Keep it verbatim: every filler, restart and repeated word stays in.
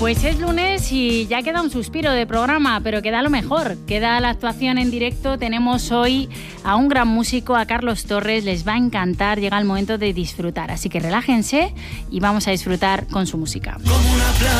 Pues es lunes y ya queda un suspiro de programa, pero queda lo mejor, queda la actuación en directo. Tenemos hoy a un gran músico, a Carlos Torres, les va a encantar, llega el momento de disfrutar, así que relájense y vamos a disfrutar con su música. Como una playa.